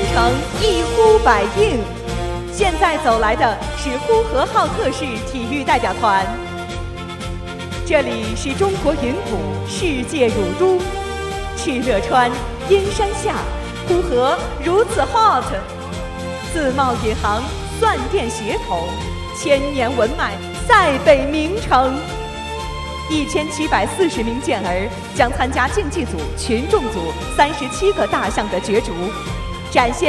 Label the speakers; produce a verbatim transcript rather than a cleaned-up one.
Speaker 1: 城一呼百应。现在走来的是呼和浩特市体育代表团。这里是中国云谷世界乳都，敕勒川，阴山下，呼和如此 hot。自贸银行，蒜店协同，千年文脉，塞北名城。一千七百四十名健儿将参加竞技组、群众组三十七个大项的角逐，展现